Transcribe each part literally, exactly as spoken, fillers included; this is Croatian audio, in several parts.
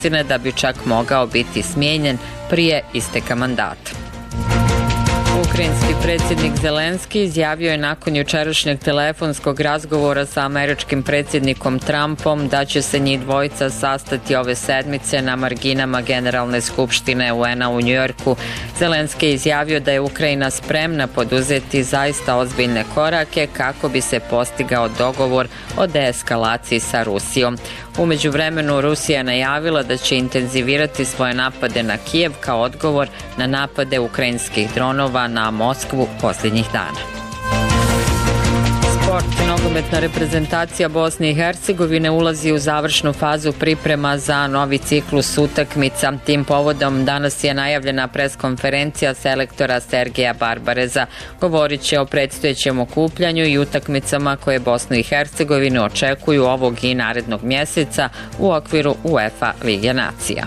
da bi čak mogao biti smijenjen prije isteka mandata. Ukrajinski predsjednik Zelenski izjavio je nakon jučerašnjeg telefonskog razgovora sa američkim predsjednikom Trumpom da će se njih dvojica sastati ove sedmice na marginama Generalne skupštine U N-a u Njujorku. Zelenski je izjavio da je Ukrajina spremna poduzeti zaista ozbiljne korake kako bi se postigao dogovor o deeskalaciji sa Rusijom. U međuvremenu Rusija je najavila da će intenzivirati svoje napade na Kijev kao odgovor na napade ukrajinskih dronova na Moskvu posljednjih dana. Sport. Nogometna reprezentacija Bosne i Hercegovine ulazi u završnu fazu priprema za novi ciklus utakmica. Tim povodom danas je najavljena preskonferencija selektora Sergeja Barbareza. Govorit će o predstojećem okupljanju i utakmicama koje Bosnu i Hercegovinu očekuju ovog i narednog mjeseca u okviru UEFA Lige nacija.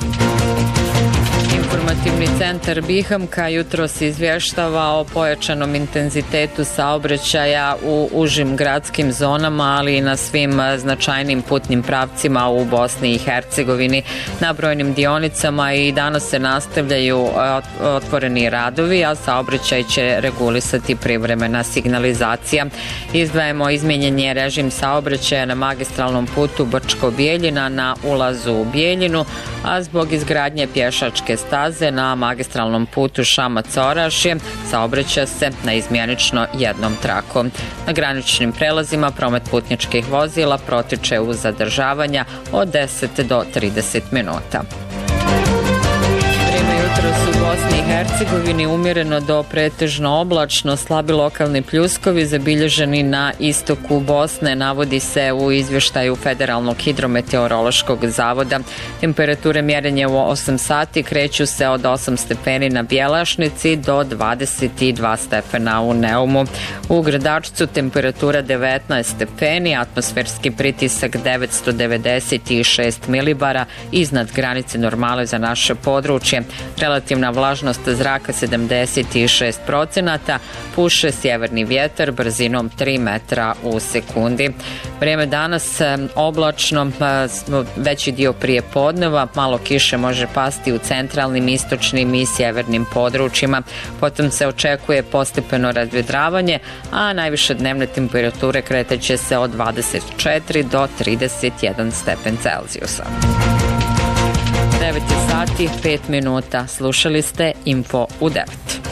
Informativni centar Bihamka jutros izvještava o pojačanom intenzitetu saobraćaja u užim gradskim zonama, ali i na svim značajnim putnim pravcima u Bosni i Hercegovini. Na brojnim dionicama i danas se nastavljaju otvoreni radovi, a saobraćaj će regulisati privremena signalizacija. Izdvajamo izmijenjen je režim saobraćaja na magistralnom putu Brčko-Bijeljina na ulazu u Bijeljinu, a zbog izgradnje pješačke staze na magistralnom putu Šamac-Orašje saobraća se na izmjenično jednom trakom. Na graničnim prelazima promet putničkih vozila protiče uz zadržavanja od deset do trideset minuta. Jutros u Bosni i Hercegovini umjereno do pretežno oblačno, slabi lokalni pljuskovi zabilježeni na istoku Bosne, navodi se u izvještaju Federalnog hidrometeorološkog zavoda. Temperature mjerenja u osam sati kreću se od osam stepeni na Bjelašnici do dvadeset dva stepena u Neumu. U Gradačcu temperatura devetnaest stepeni, atmosferski pritisak devetsto devedeset šest milibara iznad granice normale za naše područje. Relativna vlažnost zraka sedamdeset šest procenata, puše sjeverni vjetar brzinom tri metra u sekundi. Vrijeme danas oblačno, veći dio prije podneva, malo kiše može pasti u centralnim, istočnim i sjevernim područjima. Potom se očekuje postepeno razvjedravanje, a najviše dnevne temperature kretaće se od dvadeset četiri do trideset jedan stepen Celzijusa. devet sati, pet minuta. Slušali ste Info u devet.